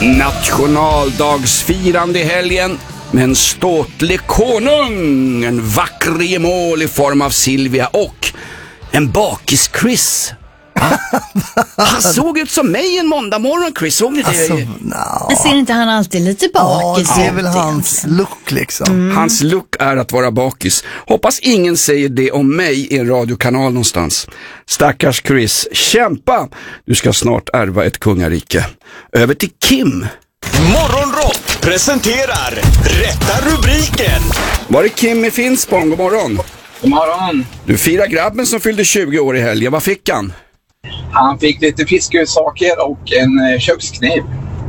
Nationaldagsfirande i helgen med en ståtlig konung, en vacker gemål i form av Silvia och en bakis Chris. Han såg ut som mig en måndag morgon, Chris. Såg ni det? Alltså, Men ser inte han alltid lite bakis? det är väl hans look liksom. Hans look är att vara bakis. Hoppas ingen säger det om mig i en radiokanal någonstans. Stackars Chris, kämpa! Du ska snart ärva ett kungarike. Över till Kim. Morgonrock presenterar Rätta rubriken. Var är Kim i Finspång? God morgon. God morgon. Du firar grabben som fyllde 20 år i helgen. Vad fick han? Han fick lite fiskesaker och en kökskniv.